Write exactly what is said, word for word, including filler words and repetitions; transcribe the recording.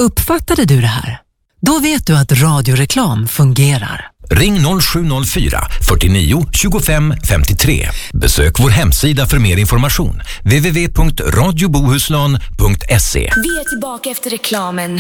Uppfattade du det här? Då vet du att radioreklam fungerar. Ring noll sju noll fyra, fyrtionio, tjugofem, femtiotre. Besök vår hemsida för mer information. w w w punkt radio bohuslän punkt se. Vi är tillbaka efter reklamen.